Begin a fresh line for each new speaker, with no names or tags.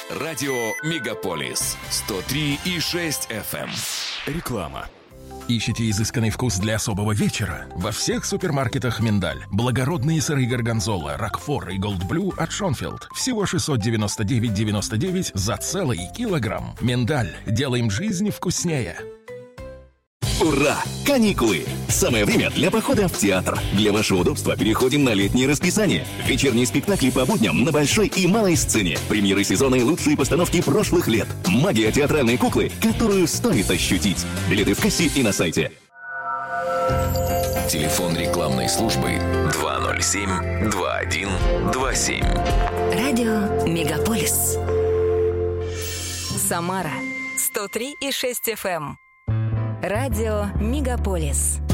Радио Мегаполис 103,6 FM. Реклама.
Ищете изысканный вкус для особого вечера? Во всех супермаркетах «Миндаль». Благородные сыры горгонзола, рокфор и голдблю от Шонфилд. Всего 699,99 за целый килограмм. «Миндаль». Делаем жизнь вкуснее.
Ура! Каникулы! Самое время для похода в театр. Для вашего удобства переходим на летнее расписание. Вечерние спектакли по будням на большой и малой сцене. Премьеры сезона и лучшие постановки прошлых лет. Магия театральной куклы, которую стоит ощутить. Билеты в кассе и на сайте.
Телефон рекламной службы 207-2127.
Радио Мегаполис. Самара 103,6 FM. Радио Мегаполис.